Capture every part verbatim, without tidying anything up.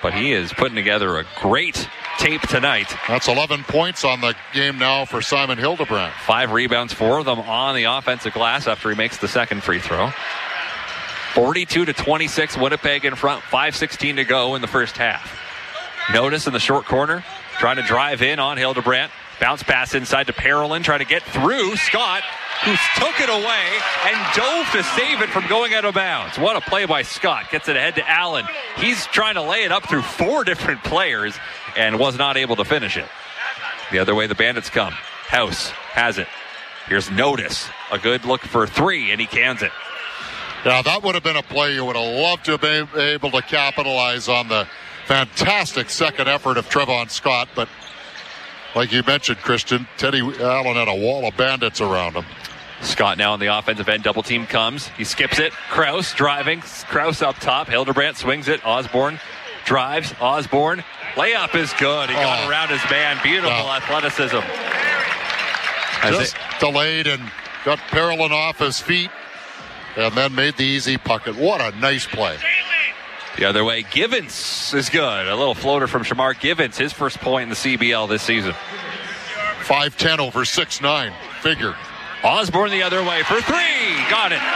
but he is putting together a great tape tonight. That's eleven points on the game now for Simon Hildebrandt. Five rebounds, four of them on the offensive glass after he makes the second free throw. forty-two to twenty-six, Winnipeg in front, five sixteen to go in the first half. Notice in the short corner, trying to drive in on Hildebrandt. Bounce pass inside to Parolin, trying to get through Scott, who took it away and dove to save it from going out of bounds. What a play by Scott. Gets it ahead to Allen. He's trying to lay it up through four different players and was not able to finish it. The other way the Bandits come. House has it. Here's Notice. A good look for three, and he cans it. Yeah, that would have been a play you would have loved to have been able to capitalize on the fantastic second effort of Trevon Scott, but like you mentioned, Christian, Teddy Allen had a wall of Bandits around him. Scott now on the offensive end. Double team comes. He skips it. Krause driving. Krause up top. Hildebrandt swings it. Osborne drives. Osborne. Layup is good. He got oh. around his man. Beautiful yeah. athleticism. Just it, delayed and got Parolin off his feet and then made the easy pucket. What a nice play. The other way, Givens is good. A little floater from Shamar Givens, his first point in the C B L this season. five ten over six nine. Figure. Osborne the other way for three. Got it.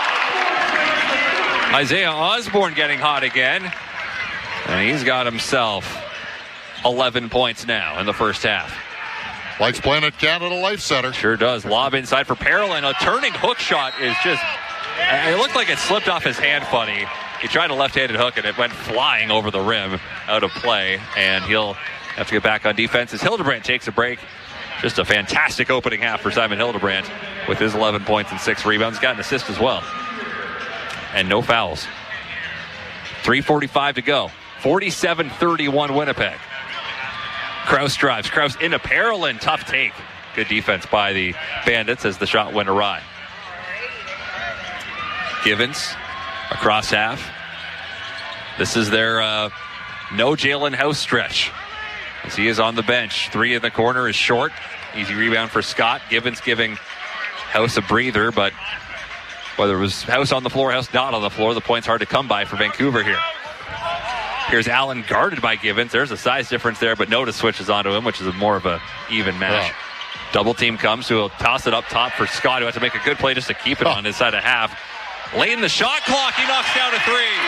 Isaiah Osborne getting hot again. And he's got himself eleven points now in the first half. Likes playing at Canada Life Center. Sure does. Lob inside for Parolin. A turning hook shot is just... It looked like it slipped off his hand funny. He tried a left-handed hook, and it went flying over the rim out of play, and he'll have to get back on defense as Hildebrandt takes a break. Just a fantastic opening half for Simon Hildebrandt with his eleven points and six rebounds. Got an assist as well. And no fouls. three forty-five to go. forty-seven thirty-one Winnipeg. Krause drives. Krause into Parolin. Tough take. Good defense by the Bandits as the shot went awry. Givens across half. This is their uh, no Jalen House stretch as he is on the bench. Three in the corner is short. Easy rebound for Scott. Givens giving House a breather, but whether it was House on the floor, House not on the floor, the point's hard to come by for Vancouver here. Here's Allen guarded by Givens. There's a size difference there, but Notice switches onto him, which is a more of a even match. Yeah. Double team comes, who will toss it up top for Scott, who has to make a good play just to keep it oh. on his side of half. Late in the shot clock, he knocks down a three.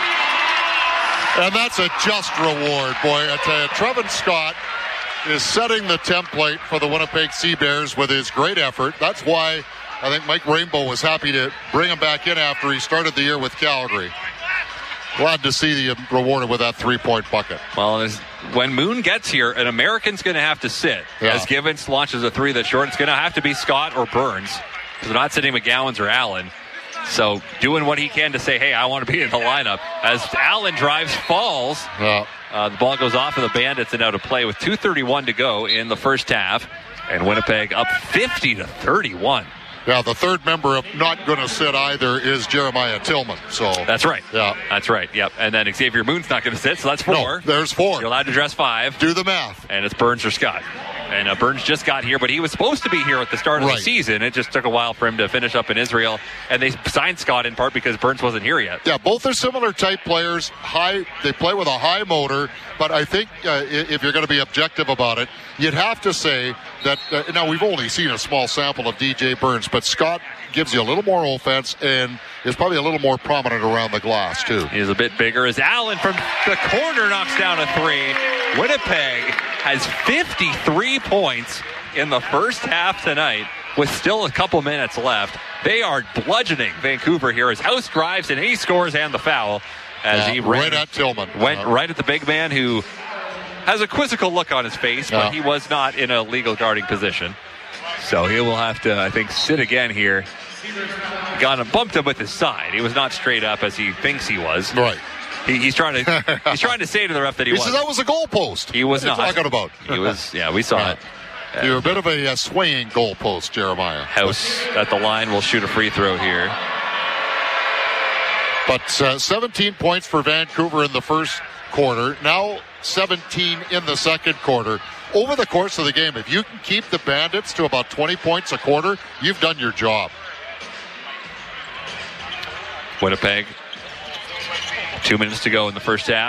And that's a just reward, boy. I tell you, Trevon Scott is setting the template for the Winnipeg Sea Bears with his great effort. That's why I think Mike Rainbow was happy to bring him back in after he started the year with Calgary. Glad to see the rewarded with that three-point bucket. Well, when Moon gets here, an American's going to have to sit. Yeah. As Givens launches a three that's short, it's going to have to be Scott or Burns. Because they're not sitting McGowan's or Allen. So doing what he can to say, hey, I want to be in the lineup. As Allen drives, falls. Yeah. Uh, the ball goes off of the Bandits and out of play with two thirty-one to go in the first half. And Winnipeg up fifty to thirty-one. Yeah, the third member of not going to sit either is Jeremiah Tillman. So that's right. Yeah, that's right. Yep. And then Xavier Moon's not going to sit, so that's four. No, there's four. You're allowed to dress five. Do the math. And it's Burns or Scott. And uh, Burns just got here, but he was supposed to be here at the start of right. the season. It just took a while for him to finish up in Israel. And they signed Scott in part because Burns wasn't here yet. Yeah, both are similar type players. High, they play with a high motor. But I think uh, if you're going to be objective about it, you'd have to say that, uh, now we've only seen a small sample of D J Burns, but Scott gives you a little more offense and is probably a little more prominent around the glass, too. He's a bit bigger. As Allen from the corner knocks down a three. Winnipeg has fifty-three points in the first half tonight with still a couple minutes left. They are bludgeoning Vancouver here as House drives and he scores and the foul as uh, he right ran, at Tillman. Went uh-huh. right at the big man who has a quizzical look on his face, but uh-huh. he was not in a legal guarding position. So he will have to, I think, sit again here. Got him, bumped him with his side. He was not straight up as he thinks he was. Right. He, he's trying to he's trying to say to the ref that he, he was. He said that was a goalpost. He was what not. What are you talking about? He was, yeah, we saw yeah. it. You're a bit of a uh, swaying goalpost, Jeremiah. House at the line will shoot a free throw here. But uh, seventeen points for Vancouver in the first quarter. Now seventeen in the second quarter. Over the course of the game, if you can keep the Bandits to about twenty points a quarter, you've done your job. Winnipeg, two minutes to go in the first half.